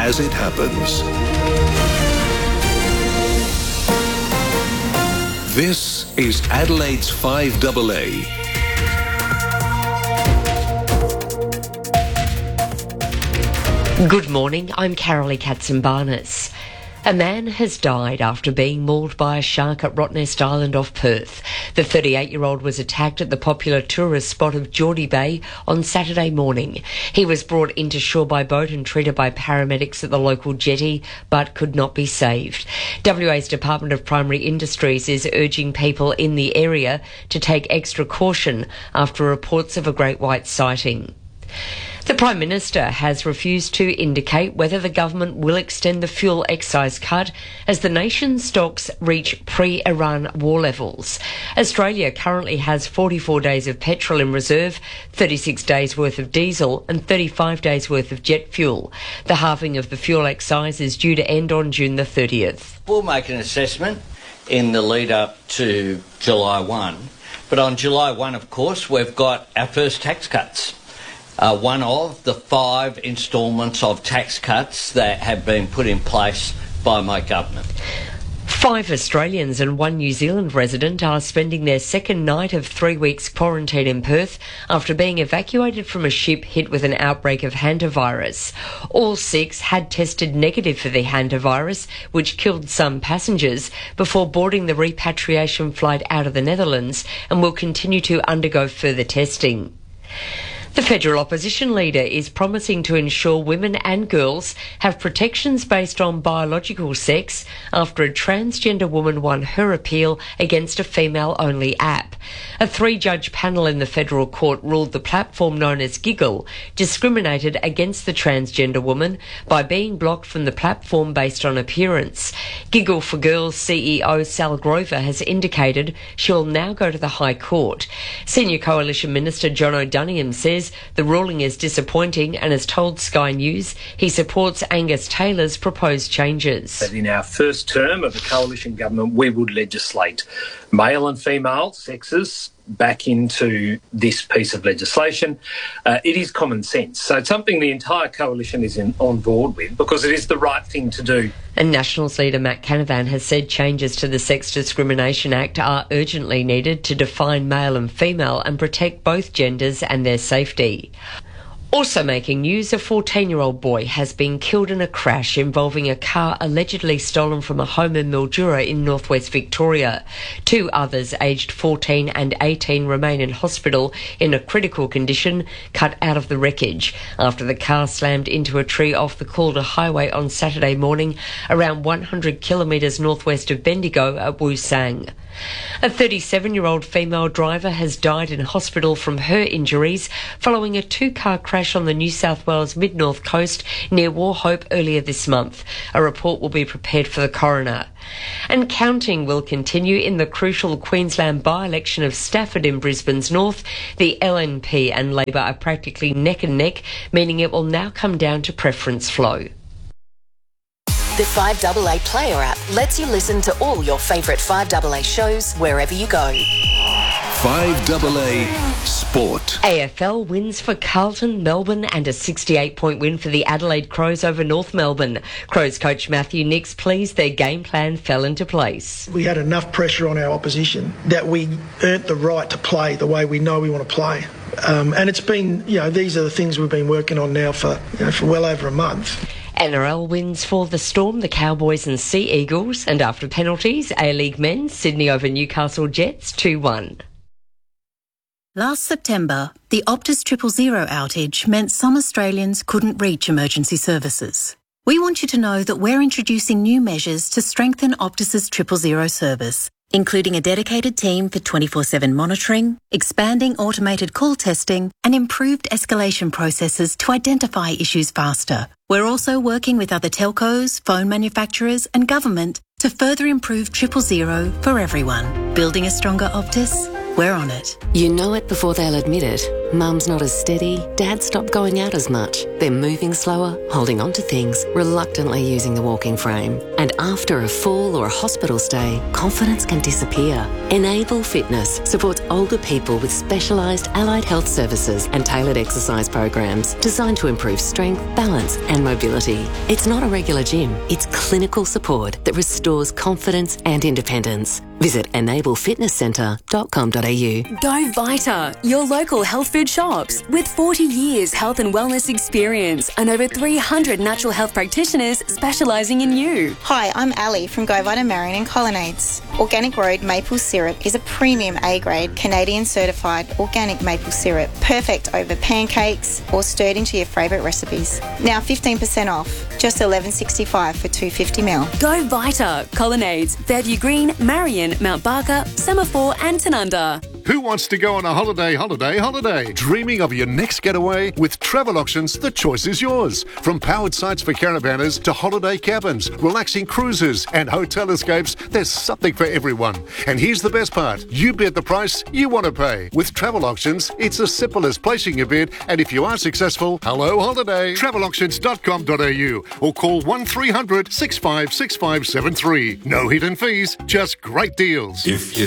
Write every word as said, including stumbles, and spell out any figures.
as it happens. This is Adelaide's five A A. Good morning, I'm Carolee Katzenbarnes. A man has died after being mauled by a shark at Rottnest Island off Perth. The thirty-eight-year-old was attacked at the popular tourist spot of Geordie Bay on Saturday morning. He was brought into shore by boat and treated by paramedics at the local jetty, but could not be saved. W A's Department of Primary Industries is urging people in the area to take extra caution after reports of a great white sighting. The Prime Minister has refused to indicate whether the government will extend the fuel excise cut as the nation's stocks reach pre-Iran war levels. Australia currently has forty-four days of petrol in reserve, thirty-six days worth of diesel and thirty-five days worth of jet fuel. The halving of the fuel excise is due to end on June the thirtieth. We'll make an assessment in the lead up to July first, but on July first, of course, we've got our first tax cuts. Uh, one of the five instalments of tax cuts that have been put in place by my government. Five Australians and one New Zealand resident are spending their second night of three weeks quarantine in Perth after being evacuated from a ship hit with an outbreak of hantavirus. All six had tested negative for the hantavirus, which killed some passengers, before boarding the repatriation flight out of the Netherlands and will continue to undergo further testing. The federal opposition leader is promising to ensure women and girls have protections based on biological sex after a transgender woman won her appeal against a female-only app. A three-judge panel in the federal court ruled the platform known as Giggle discriminated against the transgender woman by being blocked from the platform based on appearance. Giggle for Girls C E O Sal Grover has indicated she will now go to the High Court. Senior Coalition Minister John O'Donoghue says the ruling is disappointing and has told Sky News he supports Angus Taylor's proposed changes. That in our first term of the coalition government, we would legislate male and female sexes back into this piece of legislation. Uh, it is common sense. So it's something the entire coalition is in, on board with because it is the right thing to do. And Nationals leader Matt Canavan has said changes to the Sex Discrimination Act are urgently needed to define male and female and protect both genders and their safety. Also making news, a fourteen-year-old boy has been killed in a crash involving a car allegedly stolen from a home in Mildura in northwest Victoria. Two others, aged fourteen and eighteen, remain in hospital in a critical condition, cut out of the wreckage after the car slammed into a tree off the Calder Highway on Saturday morning, around one hundred kilometres northwest of Bendigo at Woosang. A thirty-seven-year-old female driver has died in hospital from her injuries following a two-car crash on the New South Wales mid-north coast near Wauchope earlier this month. A report will be prepared for the coroner. And counting will continue in the crucial Queensland by-election of Stafford in Brisbane's north. The L N P and Labor are practically neck and neck, meaning it will now come down to preference flow. The five A A Player app lets you listen to all your favourite five A A shows wherever you go. five A A Sport. A F L wins for Carlton, Melbourne and a sixty-eight point win for the Adelaide Crows over North Melbourne. Crows coach Matthew Nicks pleased their game plan fell into place. We had enough pressure on our opposition that we earned the right to play the way we know we want to play. Um, and it's been, you know, these are the things we've been working on now for, you know, for well over a month. N R L wins for the Storm, the Cowboys and Sea Eagles, and after penalties, A-League men, Sydney over Newcastle Jets two one. Last September, the Optus Triple Zero outage meant some Australians couldn't reach emergency services. We want you to know that we're introducing new measures to strengthen Optus's Triple Zero service, including a dedicated team for twenty-four seven monitoring, expanding automated call testing, and improved escalation processes to identify issues faster. We're also working with other telcos, phone manufacturers, and government to further improve Triple Zero for everyone. Building a stronger Optus, we're on it. You know it before they'll admit it. Mum's not as steady, Dad stopped going out as much. They're moving slower, holding on to things, reluctantly using the walking frame. And after a fall or a hospital stay, confidence can disappear. Enable Fitness supports older people with specialised allied health services and tailored exercise programs designed to improve strength, balance and mobility. It's not a regular gym, it's clinical support that restores confidence and independence. Visit enable fitness centre dot com dot a u. Go Vita, your local health food shops. With forty years health and wellness experience and over three hundred natural health practitioners specialising in you. Hi, I'm Ali from Go Vita Marion and Colonnades. Organic Road maple syrup is a premium A-grade Canadian certified organic maple syrup, perfect over pancakes or stirred into your favourite recipes. Now fifteen percent off, just eleven sixty-five for two hundred fifty millilitres. Go Vita, Colonnades, Fairview Green, Marion, Mount Barker, Semaphore and Tanunda. Who wants to go on a holiday, holiday, holiday? Dreaming of your next getaway? With Travel Auctions, the choice is yours. From powered sites for caravanners to holiday cabins, relaxing cruises and hotel escapes, there's something for everyone. And here's the best part. You bid the price you want to pay. With Travel Auctions, it's as simple as placing your bid, and if you are successful, hello holiday. travel auctions dot com dot a u or call one three hundred six five six five seven three. No hidden fees, just great deals. If you